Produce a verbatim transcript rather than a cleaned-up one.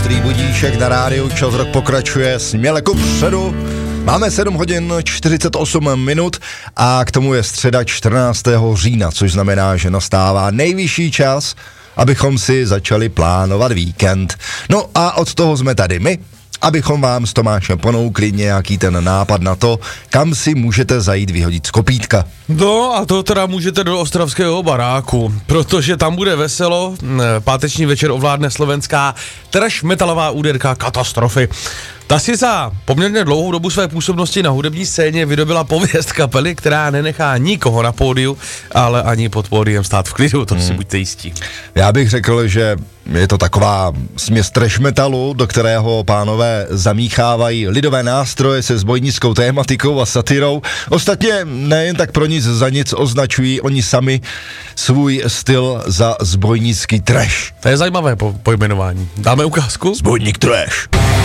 Ostrý budíšek na rádiu, čas rok pokračuje směle kupředu. Máme sedm hodin čtyřicet osm minut a k tomu je středa čtrnáctého října, což znamená, že nastává nejvyšší čas, abychom si začali plánovat víkend. No a od toho jsme tady my, abychom vám s Tomášem ponoukli nějaký ten nápad na to, kam si můžete zajít vyhodit z kopítka. No a to teda můžete do ostravského baráku, protože tam bude veselo, páteční večer ovládne slovenská trash metalová úderka Katastrofy. Ta si za poměrně dlouhou dobu své působnosti na hudební scéně vydobila pověst kapely, která nenechá nikoho na pódiu, ale ani pod pódiem stát v klidu, to hmm. si buďte jistí. Já bych řekl, že je to taková směs trash metalu, do kterého pánové zamíchávají lidové nástroje se zbojnickou tématikou a satirou. Ostatně nejen tak pro nic za nic označují oni sami svůj styl za zbojnický trash. To je zajímavé po- pojmenování. Dáme ukázku? Zbojník trash.